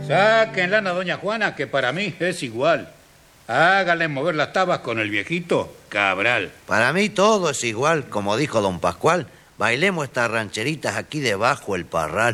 Sáquenla a doña Juana, que para mí es igual. Háganle mover las tabas con el viejito Cabral. Para mí todo es igual, como dijo don Pascual. Bailemos estas rancheritas aquí debajo el parral.